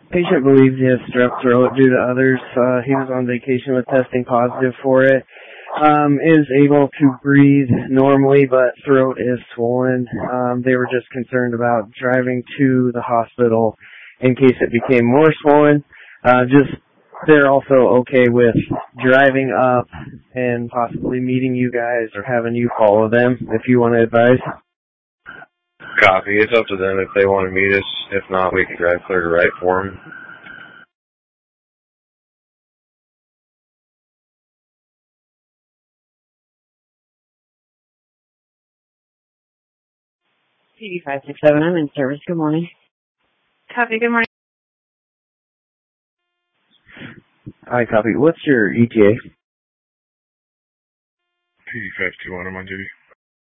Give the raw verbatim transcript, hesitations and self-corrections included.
Patient believes he has strep throat due to others. Uh, he was on vacation with testing positive for it. Um, is able to breathe normally, but throat is swollen. Um, they were just concerned about driving to the hospital in case it became more swollen. Uh, just they're also okay with driving up and possibly meeting you guys or having you follow them if you want to advise. Copy. It's up to them if they want to meet us. If not, we can drive clear to right for them. P D five six seven, I'm in service. Good morning. Copy, good morning. Hi, copy. What's your E T A? P D five two one, I'm on duty.